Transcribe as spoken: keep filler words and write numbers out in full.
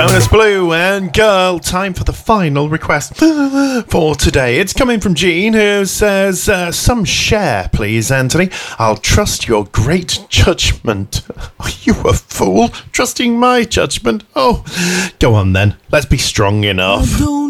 Bonus Blue and Girl, time for the final request for today. It's coming from Jean, who says, uh, some share, please, Anthony. I'll trust your great judgment. Are you a fool? Trusting my judgment? Oh, go on then. Let's be strong enough.